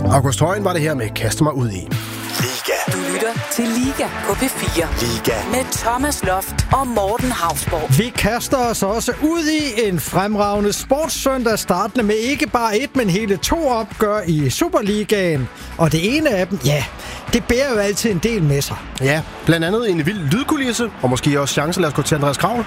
August Højen var det her med Kaste mig ud i. Liga. Du lytter til Liga på P4. Liga. Med Thomas Loft og Morten Hausborg. Vi kaster os også ud i en fremragende sportssøndag, startende med ikke bare et, men hele 2 opgør i Superligaen. Og det ene af dem, ja, det bærer jo altid en del med sig. Ja, blandt andet en vild lydkulisse, og måske også chance. Lad os gå til Andreas Kravl.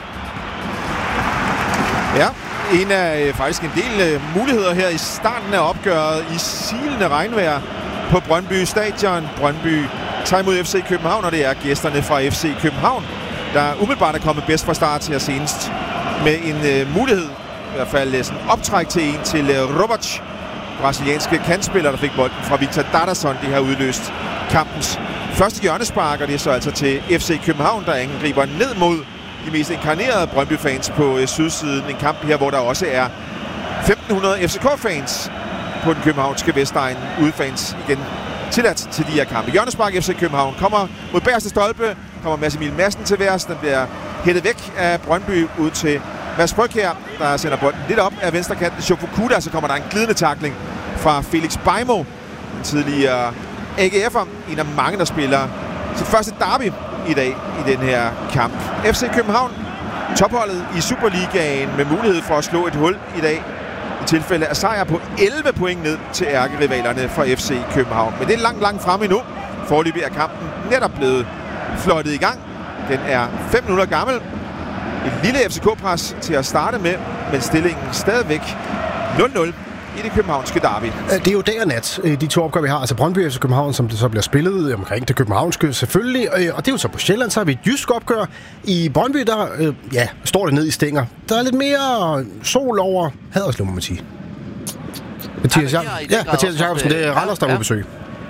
Ja, faktisk en del muligheder her i starten af opgøret i silende regnvejr på Brøndby Stadion. Brøndby tager imod FC København, og det er gæsterne fra FC København, der umiddelbart er kommet bedst fra start her senest med en mulighed, i hvert fald sådan optræk til en til Robac, brasilianske kantspiller, der fik bolden fra Victor Dardasson. Det har udløst kampens første hjørnespark, og det er så altså til FC København, der angriber ned mod de mest inkarnerede Brøndby-fans på sydsiden. En kamp her, hvor der også er 1.500 FCK-fans på den københavnske Vestegn. Udefans igen tilladt til de her kampe. Hjørnespark FC København kommer mod bagerste stolpe. Kommer Mads Emil Madsen til værs. Den bliver hættet væk af Brøndby ud til Mads Brygge her, der sender bolden lidt op af venstre kanten. Shofukuda, så kommer der en glidende tackling fra Felix Beimo, en tidligere AGF'er. En af mange, der spiller sit første derby i dag i den her kamp. FC København, topholdet i Superligaen med mulighed for at slå et hul i dag i tilfælde af sejr på 11 point ned til ærkerivalerne fra FC København. Men det er langt fremme endnu. Foreløbig er kampen netop blevet fløjtet i gang. Den er 5 minutter gammel. Et lille FCK-pres til at starte med, men stillingen stadigvæk 0-0 i det københavnske derby. Det er jo dag og nat, de 2 opgør, vi har. Altså Brøndby FC København, som det så bliver spillet omkring det københavnske selvfølgelig. Og det er jo så på Sjælland, så har vi et jysk opgør. I Brøndby, der står det ned i stænger. Der er lidt mere sol over Haderslev, må man sige. Mathias Jacobsen, det er Randers, der er på besøg.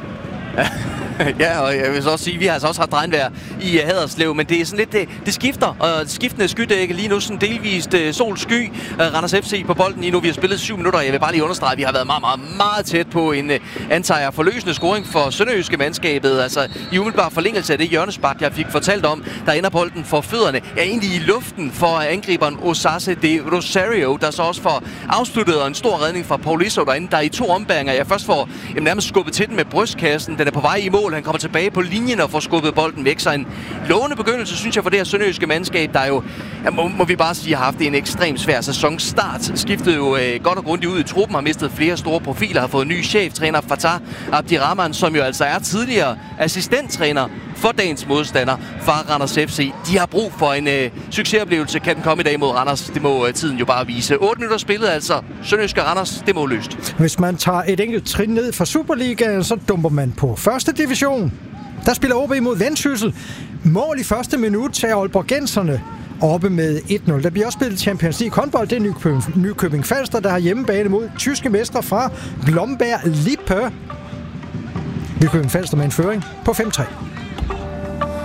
Ja, og jeg vil så også sige, at vi har altså også haft regnvejr i Haderslev, men det er sådan lidt, det skifter, og skiftende skydække lige nu, sådan delvist sol-sky. Randers FC på bolden lige nu, vi har spillet 7 minutter, og jeg vil bare lige understrege, at vi har været meget tæt på en antager forløsende scoring for sønderjyske mandskabet, altså i umiddelbar forlængelse af det hjørnespark, jeg fik fortalt om, der ender bolden for fødderne, egentlig i luften for angriberen Osase de Rosario, der så også får afsluttet en stor redning fra Paulisso derinde, der i 2 ombæringer, jeg først får nærmest skubbet til den med brystkassen, den er på vej i mål. Han kommer tilbage på linjen og får skubbet bolden væk. Så en lovende begyndelse, synes jeg, for det her sønderjyske mandskab, der jo, må vi bare sige, har haft en ekstremt svær sæsonstart. Skiftede jo godt og grundigt ud i truppen, har mistet flere store profiler, har fået ny cheftræner Fatah Abdirahman, som jo altså er tidligere assistenttræner for dagens modstander fra Randers FC. De har brug for en succesoplevelse. Kan den komme i dag mod Randers? Det må tiden jo bare vise. 8 minutter spillet altså. Sønderjyske Randers, det må løst. Hvis man tager et enkelt trin ned fra Superligaen, så dumper man på første division. Der spiller OB mod Vendsyssel. Mål i første minut til Aalborgenserne oppe med 1-0. Der bliver også spillet Champions League håndbold. Det er Nykøbing Falster, der har hjemmebane mod tyske mestre fra Blomberg Lippe. Nykøbing Falster med en føring på 5-3.